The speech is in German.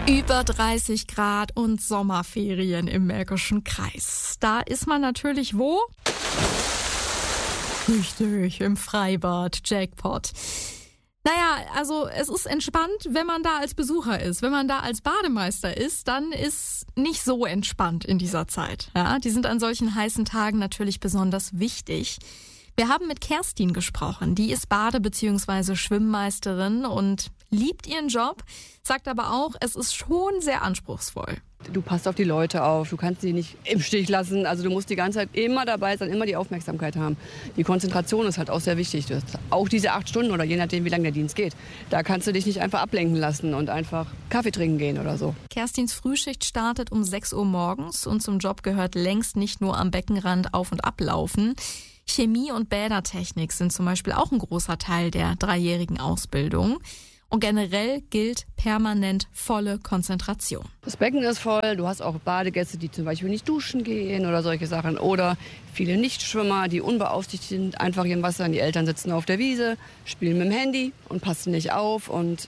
Über 30 Grad und Sommerferien im Märkischen Kreis. Da ist man natürlich wo? Richtig, im Freibad, Jackpot. Naja, also es ist entspannt, wenn man da als Besucher ist. Wenn man da als Bademeister ist, dann ist nicht so entspannt in dieser Zeit. Ja, die sind an solchen heißen Tagen natürlich besonders wichtig. Wir haben mit Kerstin gesprochen. Die ist Bade- bzw. Schwimmmeisterin und liebt ihren Job, sagt aber auch, es ist schon sehr anspruchsvoll. Du passt auf die Leute auf, du kannst sie nicht im Stich lassen. Also du musst die ganze Zeit immer dabei sein, immer die Aufmerksamkeit haben. Die Konzentration ist halt auch sehr wichtig. Auch diese 8 Stunden oder je nachdem, wie lange der Dienst geht. Da kannst du dich nicht einfach ablenken lassen und einfach Kaffee trinken gehen oder so. Kerstins Frühschicht startet um 6 Uhr morgens und zum Job gehört längst nicht nur am Beckenrand auf- und ablaufen. Chemie und Bädertechnik sind zum Beispiel auch ein großer Teil der 3-jährigen Ausbildung. Und generell gilt permanent volle Konzentration. Das Becken ist voll, du hast auch Badegäste, die zum Beispiel nicht duschen gehen oder solche Sachen. Oder viele Nichtschwimmer, die unbeaufsichtigt sind, einfach im Wasser. Die Eltern sitzen auf der Wiese, spielen mit dem Handy und passen nicht auf. Und